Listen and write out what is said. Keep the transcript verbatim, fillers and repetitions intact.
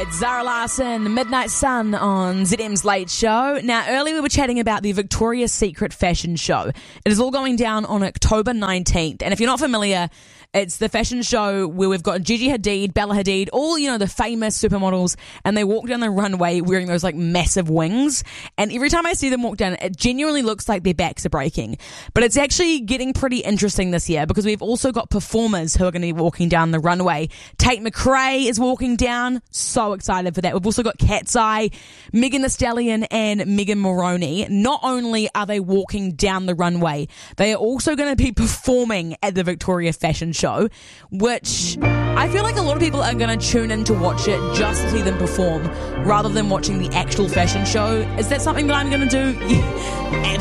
It's Zara Larson, Midnight Sun on Z M's Late Show. Now, earlier we were chatting about the Victoria's Secret fashion show. It is all going down on October nineteenth. And if you're not familiar, it's the fashion show where we've got Gigi Hadid, Bella Hadid, all, you know, the famous supermodels, and they walk down the runway wearing those, like, massive wings. And every time I see them walk down, it genuinely looks like their backs are breaking. But it's actually getting pretty interesting this year because we've also got performers who are going to be walking down the runway. Tate McRae is walking down. So excited for that. We've also got Cat's Eye, Megan Thee Stallion, and Megan Moroney. Not only are they walking down the runway, they are also going to be performing at the Victoria Fashion Show. Show, which I feel like a lot of people are going to tune in to watch it just to see them perform rather than watching the actual fashion show. Is that something that I'm going to do? Yeah,